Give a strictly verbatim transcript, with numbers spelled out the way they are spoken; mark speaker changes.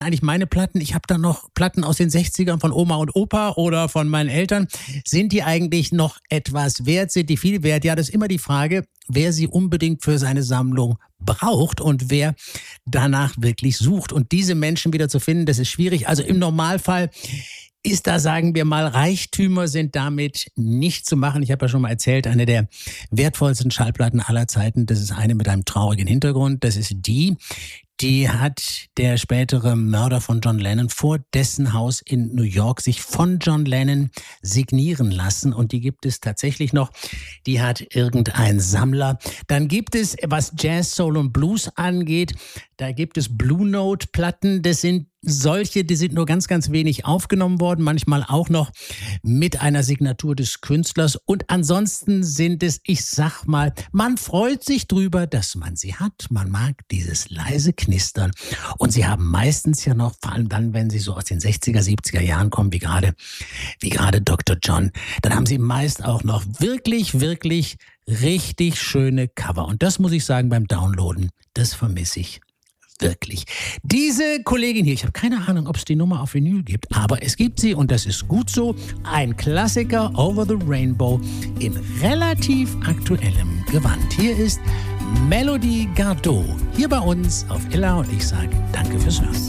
Speaker 1: eigentlich meine Platten? Ich habe da noch Platten aus den sechzigern von Oma und Opa oder von meinen Eltern. Sind die eigentlich noch etwas wert? Sind die viel wert? Ja, das ist immer die Frage, wer sie unbedingt für seine Sammlung braucht und wer danach wirklich sucht. Und diese Menschen wieder zu finden, das ist schwierig. Also im Normalfall ist da, sagen wir mal, Reichtümer sind damit nicht zu machen. Ich habe ja schon mal erzählt, eine der wertvollsten Schallplatten aller Zeiten, das ist eine mit einem traurigen Hintergrund. Das ist die, die hat der spätere Mörder von John Lennon vor dessen Haus in New York sich von John Lennon signieren lassen. Und die gibt es tatsächlich noch. Die hat irgendein Sammler. Dann gibt es, was Jazz, Soul und Blues angeht, da gibt es Blue Note Platten. Das sind solche, die sind nur ganz, ganz wenig aufgenommen worden. Manchmal auch noch mit einer Signatur des Künstlers. Und ansonsten sind es, ich sag mal, man freut sich drüber, dass man sie hat. Man mag dieses leise Knistern. Und sie haben meistens ja noch, vor allem dann, wenn sie so aus den sechziger, siebziger Jahren kommen, wie gerade, wie gerade Doktor John, dann haben sie meist auch noch wirklich, wirklich richtig schöne Cover. Und das muss ich sagen, beim Downloaden, das vermisse ich wirklich. Diese Kollegin hier, ich habe keine Ahnung, ob es die Nummer auf Vinyl gibt, aber es gibt sie und das ist gut so. Ein Klassiker, Over the Rainbow, in relativ aktuellem Gewand. Hier ist Melody Gardot, hier bei uns auf Ella und ich sage danke fürs Hören.